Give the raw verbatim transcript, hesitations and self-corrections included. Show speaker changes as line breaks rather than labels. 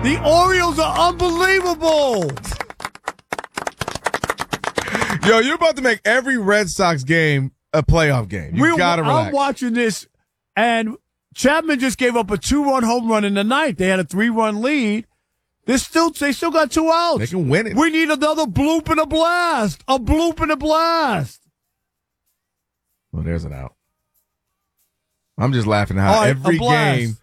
The Orioles are unbelievable.
Yo, you're about to make every Red Sox game a playoff game. You got to relax.
I'm watching this, and Chapman just gave up a two-run home run in the ninth. They had a three-run lead. They still, they still got two outs.
They can win it.
We need another bloop and a blast. A bloop and a blast.
Well, there's an out. I'm just laughing at how
All right,
every
a blast.
game